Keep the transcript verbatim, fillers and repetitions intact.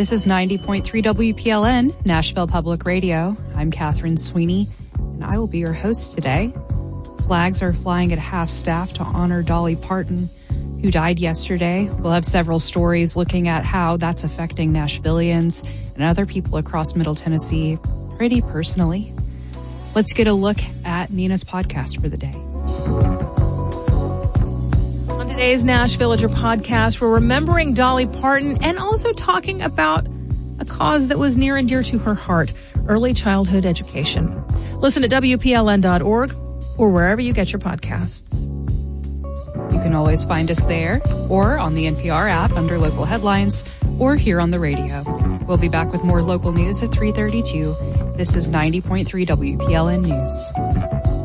This is ninety point three W P L N, Nashville Public Radio. I'm Catherine Sweeney, and I will be your host today. Flags are flying at half-staff to honor Dolly Parton, who died yesterday. We'll have several stories looking at how that's affecting Nashvillians and other people across Middle Tennessee pretty personally. Let's get a look at Nina's podcast for the day. On today's Nash Villager podcast, we're remembering Dolly Parton and also talking about a cause that was near and dear to her heart, early childhood education. Listen at W P L N dot org or wherever you get your podcasts. You can always find us there or on the N P R app under local headlines or here on the radio. We'll be back with more local news at three thirty-two. This is ninety point three W P L N News.